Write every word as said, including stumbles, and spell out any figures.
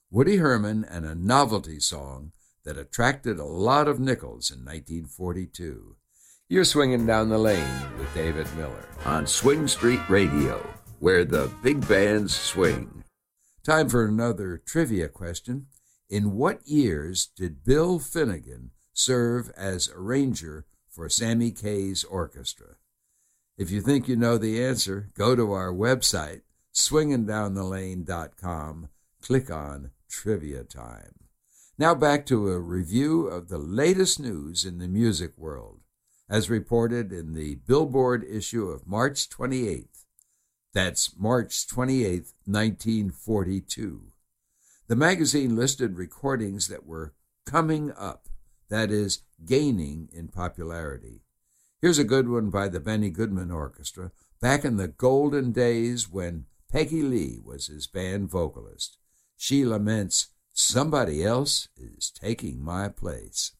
Woody Herman and a novelty song that attracted a lot of nickels in nineteen forty-two. You're swinging down the lane with David Miller on Swing Street Radio, where the big bands swing. Time for another trivia question. In what years did Bill Finnegan serve as arranger for Sammy Kaye's orchestra? If you think you know the answer, go to our website, swinging down the lane dot com, click on Trivia Time. Now back to a review of the latest news in the music world, as reported in the Billboard issue of March twenty-eighth. That's March twenty-eighth, nineteen forty-two. The magazine listed recordings that were coming up, that is, gaining in popularity. Here's a good one by the Benny Goodman Orchestra, back in the golden days when Peggy Lee was his band vocalist. She laments, "Somebody else is taking my place."